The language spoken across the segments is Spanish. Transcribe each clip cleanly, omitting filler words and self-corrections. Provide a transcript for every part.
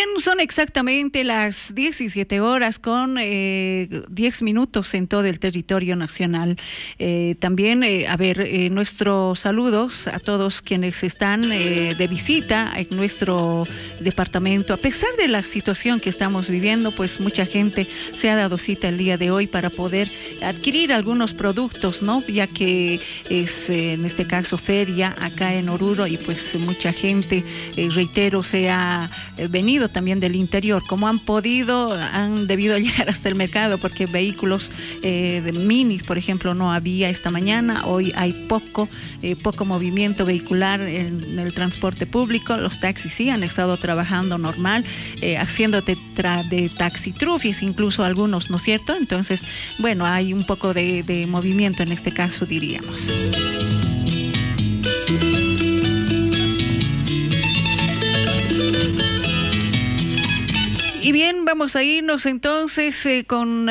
bien, son exactamente las 17 horas con 10 minutos en todo el territorio nacional. También, nuestros saludos a todos quienes están de visita en nuestro departamento. A pesar de la situación que estamos viviendo, pues mucha gente se ha dado cita el día de hoy para poder adquirir algunos productos, ¿no? Ya que es, en este caso, feria acá en Oruro y pues mucha gente, reitero, se ha venido también del interior. Como han podido, han debido llegar hasta el mercado porque vehículos de minis, por ejemplo, no había esta mañana. Hoy hay poco movimiento vehicular en el transporte público. Los taxis sí han estado trabajando normal, haciendo de taxitrufis, incluso algunos, ¿no es cierto? Entonces, bueno, hay un poco de movimiento en este caso, diríamos. Y bien, vamos a irnos entonces con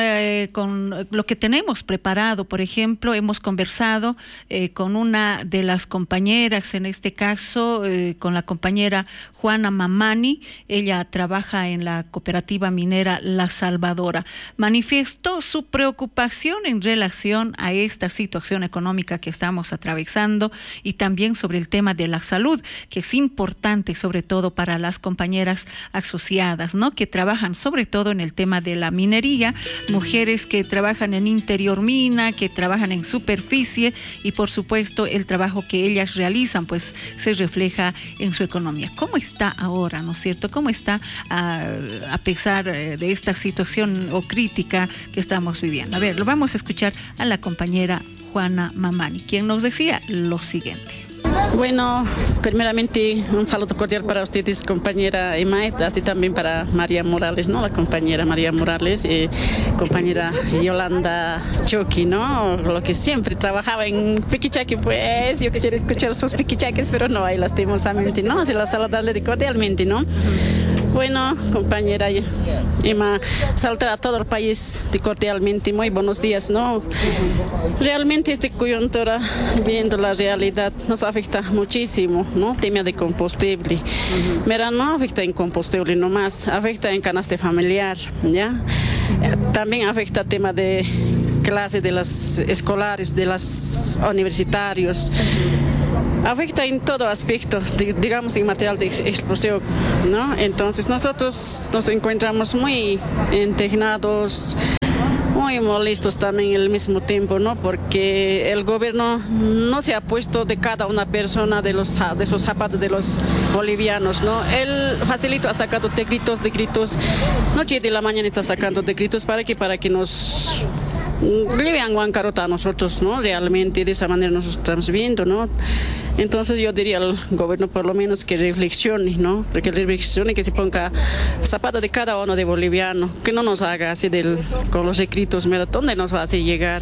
lo que tenemos preparado. Por ejemplo, hemos conversado con una de las compañeras, en este caso con la compañera Juana Mamani. Ella trabaja en la cooperativa minera La Salvadora. Manifestó su preocupación en relación a esta situación económica que estamos atravesando y también sobre el tema de la salud, que es importante sobre todo para las compañeras asociadas, ¿no? Que trabajan sobre todo en el tema de la minería, mujeres que trabajan en interior mina, que trabajan en superficie y por supuesto el trabajo que ellas realizan pues se refleja en su economía. ¿Cómo está ahora, no es cierto? ¿Cómo está a pesar de esta situación o crítica que estamos viviendo? A ver, lo vamos a escuchar a la compañera Juana Mamani, quien nos decía lo siguiente. Bueno, primeramente un saludo cordial para ustedes, compañera Emma, así también para María Morales, ¿no? La compañera María Morales, compañera Yolanda Choqui, ¿no? Lo que siempre trabajaba en Piquichaqui, pues yo quisiera escuchar sus piquichaques, pero no hay, lastimosamente, ¿no? Así la saludarle cordialmente, ¿no? Bueno, compañera Emma, saludar a todo el país cordialmente, muy buenos días, ¿no? Realmente esta coyuntura, viendo la realidad, nos afecta muchísimo, ¿no? Tema de combustible. Mira, no afecta en combustible nomás, afecta en canasta familiar, ¿ya? También afecta el tema de clase de las escolares, de los universitarios. Afecta en todo aspecto, digamos en material de explosión, ¿no? Entonces nosotros nos encontramos muy indignados, muy molestos también al mismo tiempo, ¿no? Porque el gobierno no se ha puesto de cada una persona de sus zapatos de los bolivianos, ¿no? Él facilito ha sacado de gritos, noche de la mañana está sacando de gritos para que nos lleven guancarota a nosotros, ¿no? Realmente de esa manera nos estamos viendo, ¿no? Entonces yo diría al gobierno por lo menos que reflexione, ¿no? Que reflexione, que se ponga zapato de cada uno de boliviano, que no nos haga así con los escritos, mira, ¿dónde nos va a hacer llegar?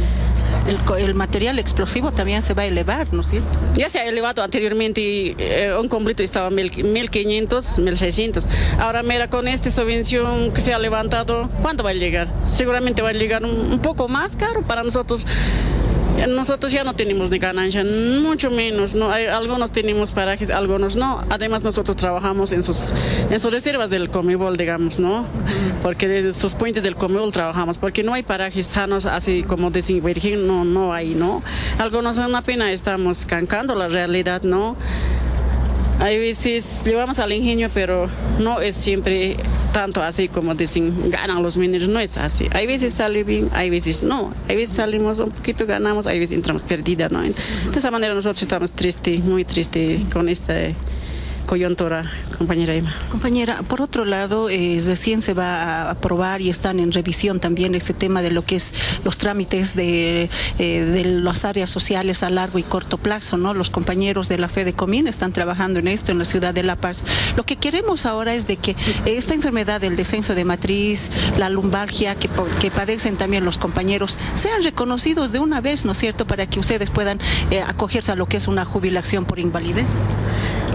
El material explosivo también se va a elevar, ¿no es cierto? Ya se ha elevado anteriormente, un completo estaba 1.500, 1.600. Ahora mira, con esta subvención que se ha levantado, ¿cuánto va a llegar? Seguramente va a llegar un poco más caro para nosotros. Nosotros ya no tenemos ni ganancia, mucho menos, ¿no? Algunos tenemos parajes, algunos no. Además nosotros trabajamos en sus reservas del Comebol, digamos, ¿no? Porque de sus puentes del Comebol trabajamos, porque no hay parajes sanos, así como de Virgen, no hay, ¿no? Algunos es una pena, estamos cancando la realidad, ¿no? Hay veces llevamos al ingenio, pero no es siempre tanto así como dicen, ganan los mineros, no es así. Hay veces sale bien, hay veces no. Hay veces salimos un poquito, ganamos, hay veces entramos perdida, ¿no? De esa manera nosotros estamos tristes, muy tristes con esta coyuntura, compañera Emma. Compañera, por otro lado, recién se va a aprobar y están en revisión también este tema de lo que es los trámites de las áreas sociales a largo y corto plazo, ¿no? Los compañeros de la FEDECOMIN están trabajando en esto en la ciudad de La Paz. Lo que queremos ahora es de que esta enfermedad del descenso de matriz, la lumbalgia que padecen también los compañeros, sean reconocidos de una vez, ¿no es cierto?, para que ustedes puedan acogerse a lo que es una jubilación por invalidez.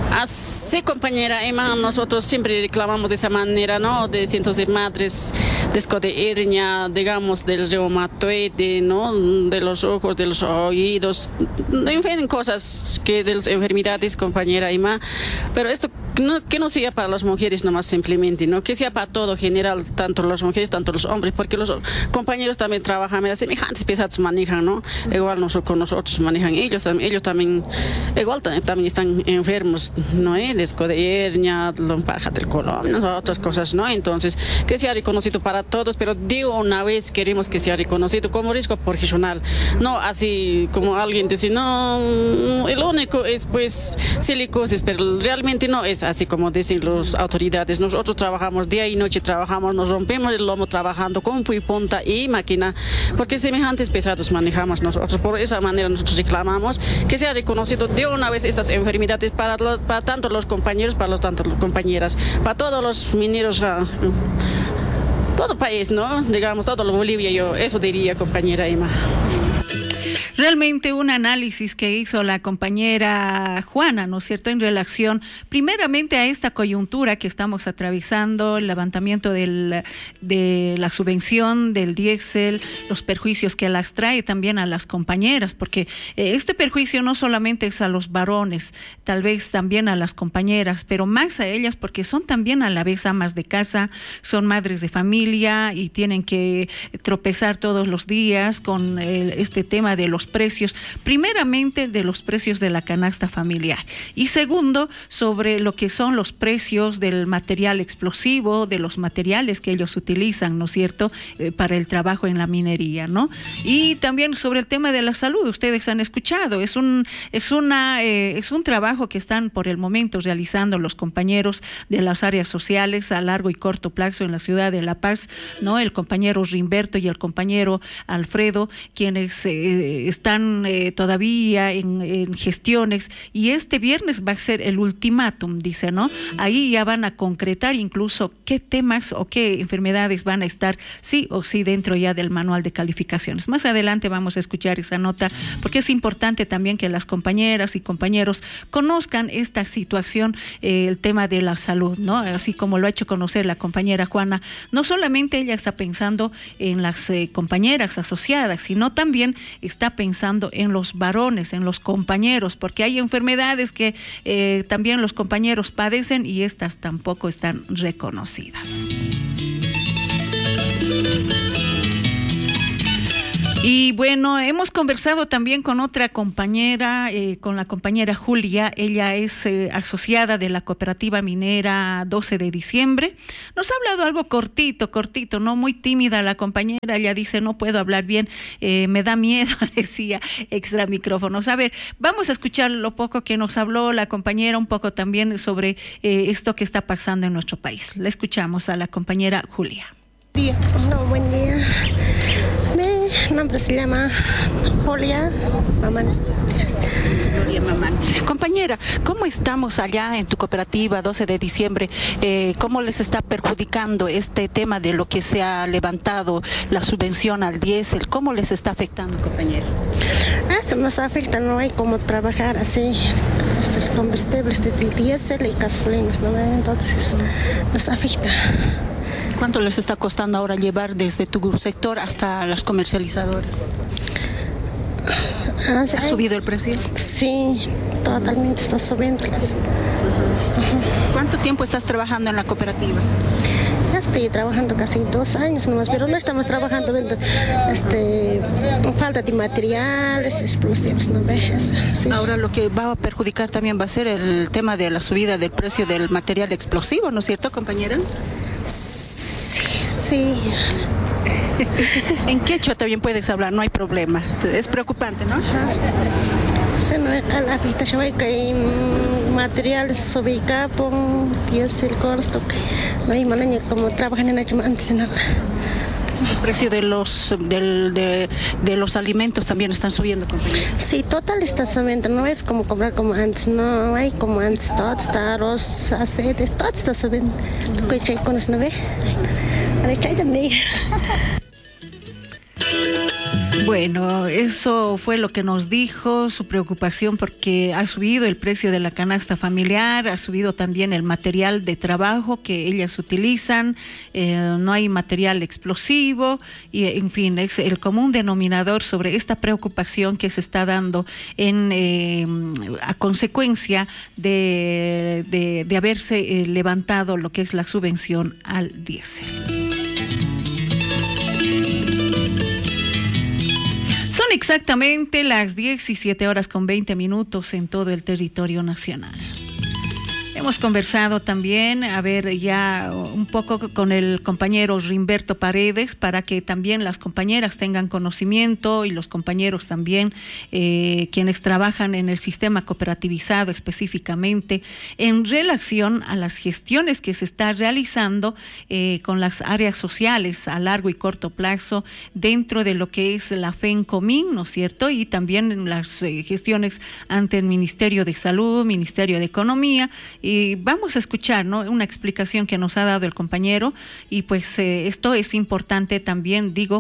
Así, compañera Emma, nosotros siempre reclamamos de esa manera, ¿no? De cientos de madres desco de hernia, digamos, del reumatoide, ¿no? De los ojos, de los oídos, en fin, cosas que de las enfermedades, compañera Ima. Pero esto que no sea para las mujeres nomás simplemente, ¿no? Que sea para todo general, tanto las mujeres, tanto los hombres, porque los compañeros también trabajan, mira, semejantes pesados manejan, ¿no? Igual con nosotros manejan ellos también igual también están enfermos, ¿no? Desco de hernia, lombarja del colon, otras cosas, ¿no? Entonces, que sea reconocido para todos, pero de una vez queremos que sea reconocido como riesgo profesional, no así como alguien dice, no, el único es pues silicosis, pero realmente no es así como dicen las autoridades. Nosotros trabajamos día y noche, nos rompemos el lomo trabajando con punta y máquina, porque semejantes pesados manejamos nosotros. Por esa manera nosotros reclamamos que sea reconocido de una vez estas enfermedades para tanto los compañeros, para tanto las compañeras, para todos los mineros, todo el país, ¿no? Digamos, todo Bolivia, yo eso diría, compañera Emma. Realmente un análisis que hizo la compañera Juana, ¿no es cierto?, en relación primeramente a esta coyuntura que estamos atravesando, el levantamiento de la subvención del diésel, los perjuicios que las trae también a las compañeras, porque este perjuicio no solamente es a los varones, tal vez también a las compañeras, pero más a ellas porque son también a la vez amas de casa, son madres de familia y tienen que tropezar todos los días con este tema de los precios, primeramente de los precios de la canasta familiar y segundo sobre lo que son los precios del material explosivo, de los materiales que ellos utilizan, ¿no es cierto?, para el trabajo en la minería, ¿no? Y también sobre el tema de la salud, ustedes han escuchado, es un trabajo que están por el momento realizando los compañeros de las áreas sociales a largo y corto plazo en la ciudad de La Paz, ¿no? El compañero Rimberto y el compañero Alfredo, quienes están todavía en gestiones y este viernes va a ser el ultimátum, dice, ¿no? Ahí ya van a concretar incluso qué temas o qué enfermedades van a estar sí o sí dentro ya del manual de calificaciones. Más adelante vamos a escuchar esa nota porque es importante también que las compañeras y compañeros conozcan esta situación, el tema de la salud, ¿no? Así como lo ha hecho conocer la compañera Juana, no solamente ella está pensando en las compañeras asociadas, sino también está pensando en los varones, en los compañeros, porque hay enfermedades que también los compañeros padecen y estas tampoco están reconocidas. Y bueno, hemos conversado también con otra compañera, con la compañera Julia. Ella es asociada de la cooperativa minera 12 de diciembre. Nos ha hablado algo cortito, no muy tímida la compañera. Ella dice, no puedo hablar bien, me da miedo, decía, extra micrófonos. A ver, vamos a escuchar lo poco que nos habló la compañera, un poco también sobre esto que está pasando en nuestro país. La escuchamos a la compañera Julia. Buen día. Mi nombre se llama Julia Mamán. Compañera, ¿cómo estamos allá en tu cooperativa 12 de diciembre? ¿Cómo les está perjudicando este tema de lo que se ha levantado la subvención al diésel? ¿Cómo les está afectando, compañera? Esto nos afecta, no hay cómo trabajar así. Estos combustibles de diésel y gasolinas, ¿no? Entonces nos afecta. ¿Cuánto les está costando ahora llevar desde tu sector hasta las comercializadoras? ¿Ha subido el precio? Sí, totalmente está subiendo. ¿Cuánto tiempo estás trabajando en la cooperativa? Ya estoy trabajando casi 2 años nomás, pero no estamos trabajando falta de materiales explosivos, ¿no ves? Sí. Ahora lo que va a perjudicar también va a ser el tema de la subida del precio del material explosivo, ¿no es cierto, compañera? Sí. En quechua también puedes hablar, no hay problema. Es preocupante, ¿no? Se no es a la vista, yo veo que hay materiales sobre capo, y es el costo. No hay manera como trabajan en el antes, ¿no? El precio de los alimentos también están subiendo, compañera. Sí, total está subiendo, no es como comprar como antes, no hay como antes, todo está arroz, aceite, todo está subiendo. ¿Qué chay con eso, no ve? A ver, chay también. Bueno, eso fue lo que nos dijo, su preocupación porque ha subido el precio de la canasta familiar, ha subido también el material de trabajo que ellas utilizan, no hay material explosivo y en fin, es el común denominador sobre esta preocupación que se está dando a consecuencia de haberse levantado lo que es la subvención al diésel. Son exactamente las 17:20 en todo el territorio nacional. Hemos conversado también, ya un poco con el compañero Rimberto Paredes para que también las compañeras tengan conocimiento y los compañeros también, quienes trabajan en el sistema cooperativizado específicamente, en relación a las gestiones que se está realizando con las áreas sociales a largo y corto plazo dentro de lo que es la FENCOMIN, ¿no es cierto? Y también las gestiones ante el Ministerio de Salud, Ministerio de Economía. Y vamos a escuchar, ¿no?, una explicación que nos ha dado el compañero y pues esto es importante también, digo,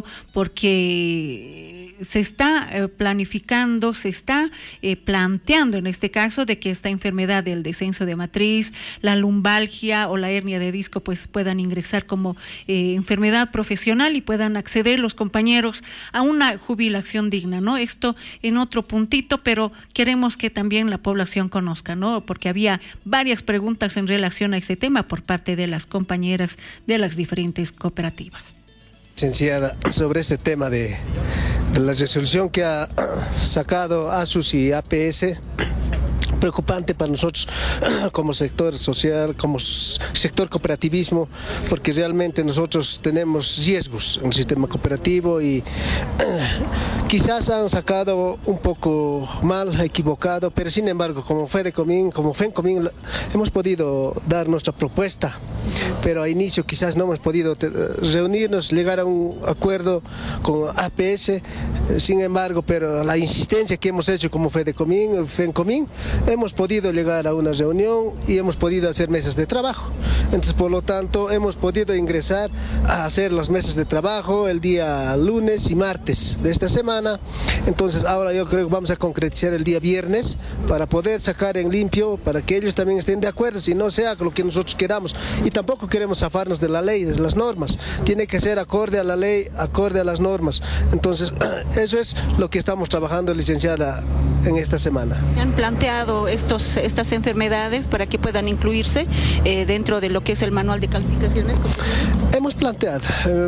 porque se está planificando, se está planteando en este caso de que esta enfermedad del descenso de matriz, la lumbalgia o la hernia de disco pues puedan ingresar como enfermedad profesional y puedan acceder los compañeros a una jubilación digna, ¿no? Esto en otro puntito, pero queremos que también la población conozca, ¿no? Porque había varias preguntas en relación a este tema por parte de las compañeras de las diferentes cooperativas. Licenciada, sobre este tema de la resolución que ha sacado ASUS y APS, preocupante para nosotros como sector social, como sector cooperativismo, porque realmente nosotros tenemos riesgos en el sistema cooperativo y quizás han sacado un poco mal, equivocado, pero sin embargo como FENCOMIN hemos podido dar nuestra propuesta, pero a inicio quizás no hemos podido reunirnos, llegar a un acuerdo con APS, sin embargo, pero la insistencia que hemos hecho como FENCOMIN, hemos podido llegar a una reunión y hemos podido hacer mesas de trabajo. Entonces, por lo tanto, hemos podido ingresar a hacer las mesas de trabajo el día lunes y martes de esta semana. Entonces, ahora yo creo que vamos a concretizar el día viernes para poder sacar en limpio, para que ellos también estén de acuerdo, si no sea lo que nosotros queramos. Y tampoco queremos zafarnos de la ley, de las normas. Tiene que ser acorde a la ley, acorde a las normas. Entonces, eso es lo que estamos trabajando, licenciada, en esta semana. ¿Se han planteado estas enfermedades para que puedan incluirse dentro de lo que es el manual de calificaciones? Hemos planteado,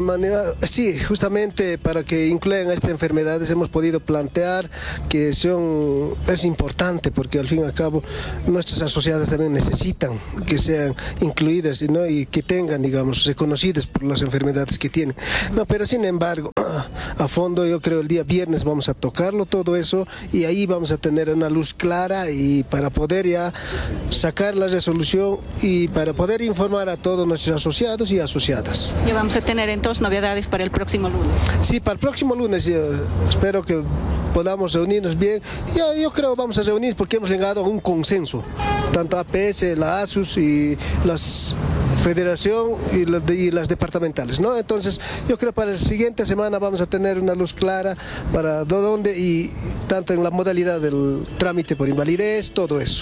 sí, justamente para que incluyan estas enfermedades hemos podido plantear que es importante porque al fin y al cabo nuestras asociadas también necesitan que sean incluidas, ¿no?, y que tengan, digamos, reconocidas por las enfermedades que tienen. No, pero sin embargo, a fondo yo creo el día viernes vamos a tocarlo todo eso y ahí vamos a tener una luz clara y para poder ya sacar la resolución y para poder informar a todos nuestros asociados y asociadas. Ya vamos a tener entonces novedades para el próximo lunes. Sí, para el próximo lunes yo espero que podamos reunirnos bien. Yo creo que vamos a reunir porque hemos llegado a un consenso, tanto APS, la ASUS y las federación y las departamentales, ¿no? Entonces yo creo que para la siguiente semana vamos a tener una luz clara para dónde y tanto en la modalidad del trámite por invalidez, todo eso.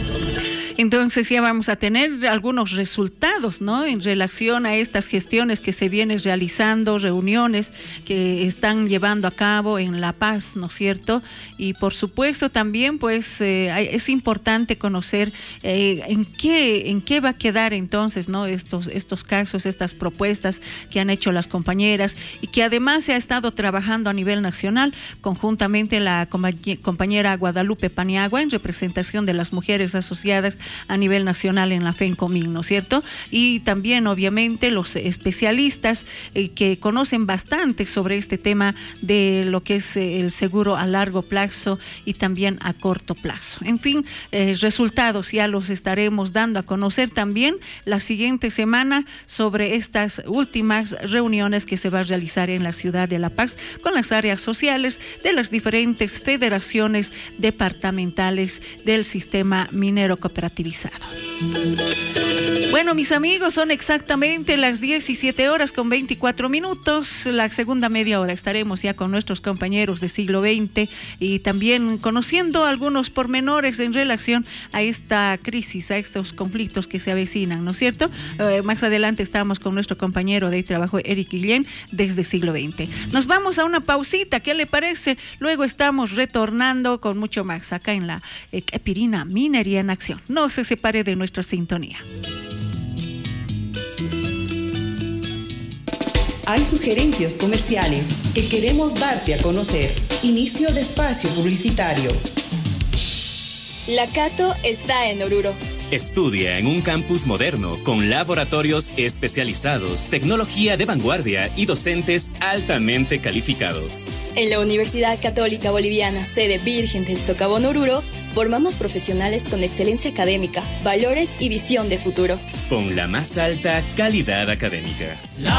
Entonces ya vamos a tener algunos resultados, ¿no?, en relación a estas gestiones que se vienen realizando, reuniones que están llevando a cabo en La Paz, ¿no es cierto? Y por supuesto también pues es importante conocer en qué va a quedar entonces, ¿no?, estos casos, estas propuestas que han hecho las compañeras y que además se ha estado trabajando a nivel nacional conjuntamente la compañera Guadalupe Paniagua en representación de las mujeres asociadas a nivel nacional en la FENCOMIN, ¿no es cierto? Y también obviamente los especialistas que conocen bastante sobre este tema de lo que es el seguro a largo plazo y también a corto plazo. En fin, resultados ya los estaremos dando a conocer también la siguiente semana sobre estas últimas reuniones que se va a realizar en la ciudad de La Paz con las áreas sociales de las diferentes federaciones departamentales del sistema minero cooperativizado. Bueno, Bueno, mis amigos, son exactamente las 17 horas con 24 minutos. La segunda media hora estaremos ya con nuestros compañeros de siglo XX y también conociendo algunos pormenores en relación a esta crisis, a estos conflictos que se avecinan, ¿no es cierto? Más adelante estamos con nuestro compañero de trabajo, Eric Guillén, desde siglo XX. Nos vamos a una pausita, ¿qué le parece? Luego estamos retornando con mucho más acá en la Epirina Minería en Acción. No se separe de nuestra sintonía. Hay sugerencias comerciales que queremos darte a conocer. Inicio de espacio publicitario. La Cato está en Oruro. Estudia en un campus moderno con laboratorios especializados, tecnología de vanguardia y docentes altamente calificados. En la Universidad Católica Boliviana, sede Virgen del Socavón Oruro, formamos profesionales con excelencia académica, valores y visión de futuro. Con la más alta calidad académica.